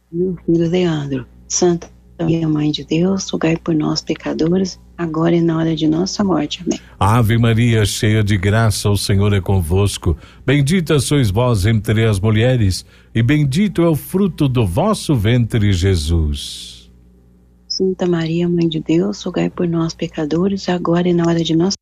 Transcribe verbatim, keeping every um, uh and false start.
meu filho Leandro. Santa Maria, Mãe de Deus, rogai por nós pecadores, agora e na hora de nossa morte. Amém. Ave Maria, cheia de graça, o Senhor é convosco. Bendita sois vós entre as mulheres, e bendito é o fruto do vosso ventre, Jesus. Santa Maria, Mãe de Deus, rogai por nós pecadores, agora e na hora de nossa